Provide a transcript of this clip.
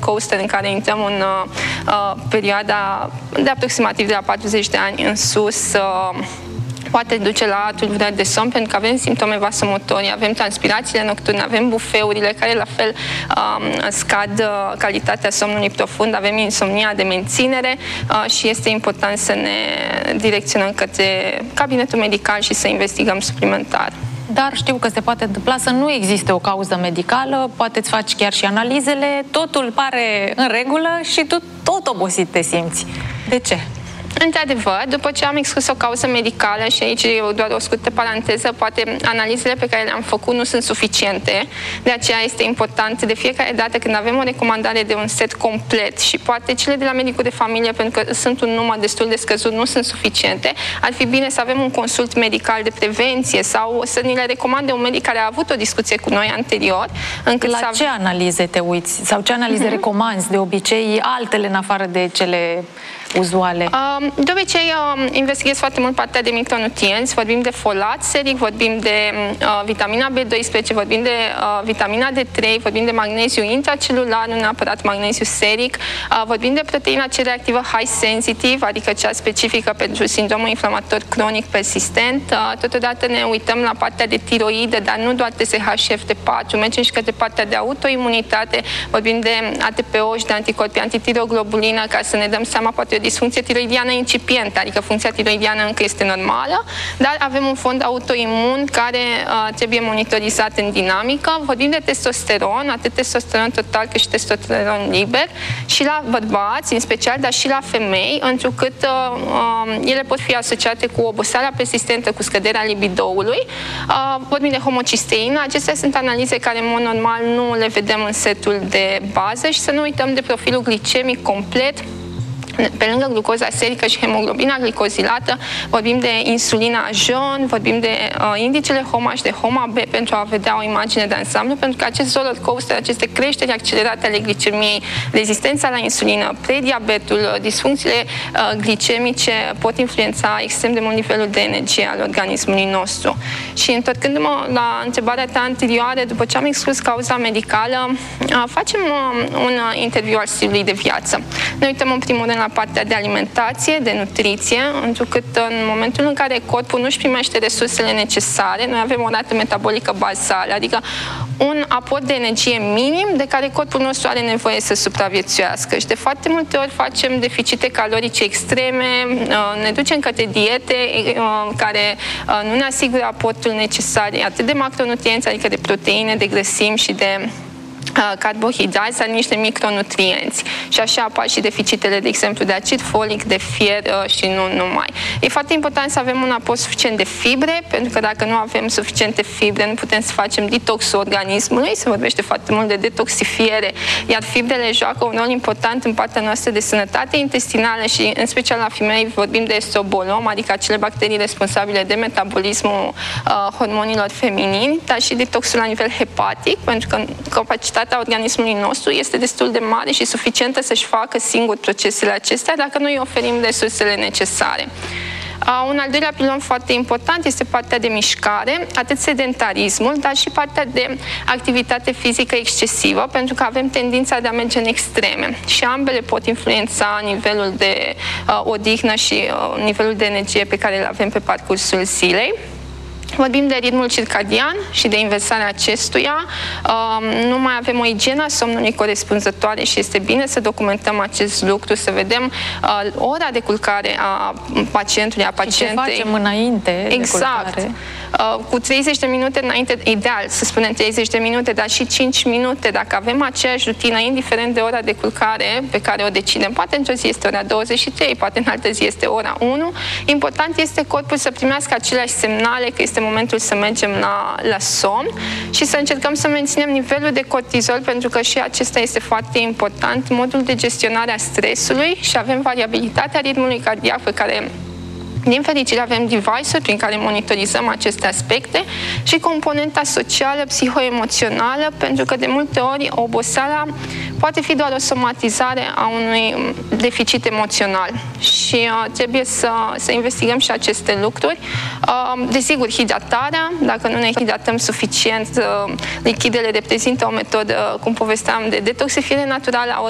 coaster în care intrăm în perioada de aproximativ de la 40 de ani în sus, poate duce la tulburări de somn, pentru că avem simptome vasomotorii, avem transpirațiile nocturne, avem bufeurile care la fel scad calitatea somnului profund, avem insomnia de menținere și este important să ne direcționăm către cabinetul medical și să investigăm suplimentar. Dar știu că se poate întâmpla să nu existe o cauză medicală, poate îți faci chiar și analizele, totul pare în regulă și tu tot obosit te simți. De ce? Într-adevăr, după ce am exclus o cauză medicală, și aici e doar o scurtă paranteză, poate analizele pe care le-am făcut nu sunt suficiente, de aceea este important de fiecare dată când avem o recomandare de un set complet și poate cele de la medicul de familie, pentru că sunt un număr destul de scăzut, nu sunt suficiente, ar fi bine să avem un consult medical de prevenție sau să ni le recomande un medic care a avut o discuție cu noi anterior. La ce analize te uiți? Sau ce analize recomanzi de obicei, altele în afară de cele uzuale? De obicei investighez foarte mult partea de micronutrienți, vorbim de folat seric, vorbim de vitamina B12, vorbim de vitamina D3, vorbim de magneziu intracelular, nu neapărat magneziu seric, vorbim de proteina C reactivă high sensitive, adică cea specifică pentru sindromul inflamator cronic persistent. Totodată ne uităm la partea de tiroidă, dar nu doar TSH-FT4, mergem și către partea de autoimunitate, vorbim de ATP-O și de anticorpi antitiroglobulina, ca să ne dăm seama poate o disfuncție tiroidiană incipientă, adică funcția tiroidiană încă este normală, dar avem un fond autoimun care trebuie monitorizat în dinamică. Vorbim de testosteron, atât testosteron total cât și testosteron liber, și la bărbați, în special, dar și la femei, întrucât ele pot fi asociate cu oboseala persistentă, cu scăderea libidoului. Vorbim de homocisteină. Acestea sunt analize care, în mod normal, nu le vedem în setul de bază și să nu uităm de profilul glicemic complet. Pe lângă glucoza serică și hemoglobina glicozilată, vorbim de insulina ajon, vorbim de indicele HOMA și de HOMA-B pentru a vedea o imagine de ansamblu, pentru că acest roller coaster, aceste creșteri accelerate ale glicemiei, rezistența la insulină, prediabetul, disfuncțiile glicemice pot influența extrem de mult nivelul de energie al organismului nostru. Și întorcându-mă la întrebarea ta anterioară, după ce am exclus cauza medicală, facem un interviu al stilului de viață. Ne uităm în primul rând la partea de alimentație, de nutriție, întrucât în momentul în care corpul nu își primește resursele necesare, noi avem o rată metabolică bazală, adică un aport de energie minim de care corpul nostru are nevoie să supraviețuiască. Și de foarte multe ori facem deficite calorice extreme, ne ducem către diete care nu ne asigură aportul necesar atât de macronutrienți, adică de proteine, de grăsimi și de carbohidrați, sau niște micronutrienți. Și așa apar și deficitele, de exemplu, de acid folic, de fier și nu numai. E foarte important să avem un aport suficient de fibre, pentru că dacă nu avem suficiente fibre, nu putem să facem detoxul organismului. Se vorbește foarte mult de detoxifiere, iar fibrele joacă un rol important în partea noastră de sănătate intestinală și, în special la femei, vorbim de estrobolom, adică acele bacterii responsabile de metabolismul hormonilor feminini, dar și detoxul la nivel hepatic, pentru că capacitatea organismului nostru este destul de mare și suficientă să-și facă singur procesele acestea dacă noi oferim resursele necesare. Un al doilea pilon foarte important este partea de mișcare, atât sedentarismul, dar și partea de activitate fizică excesivă, pentru că avem tendința de a merge în extreme și ambele pot influența nivelul de odihnă și nivelul de energie pe care îl avem pe parcursul zilei. Vorbim de ritmul circadian și de inversarea acestuia. Nu mai avem o igienă a somnului corespunzătoare și este bine să documentăm acest lucru, să vedem ora de culcare a pacientului, a pacientei. Și ce facem înainte de culcare. Cu 30 de minute înainte, ideal să spunem 30 de minute, dar și 5 minute, dacă avem aceeași rutină, indiferent de ora de culcare pe care o decidem. Poate într-o zi este ora 23, poate în altă zi este ora 1. Important este corpul să primească aceleași semnale că este momentul să mergem la somn și să încercăm să menținem nivelul de cortizol, pentru că și acesta este foarte important, modul de gestionare a stresului, și avem variabilitatea ritmului cardiac pe care, din fericire, avem device-uri prin care monitorizăm aceste aspecte, și componenta socială, psihoemoțională, pentru că de multe ori oboseala poate fi doar o somatizare a unui deficit emoțional și trebuie să investigăm și aceste lucruri. Desigur, hidratarea, dacă nu ne hidratăm suficient, lichidele reprezintă o metodă, cum povesteam, de detoxifiere naturală a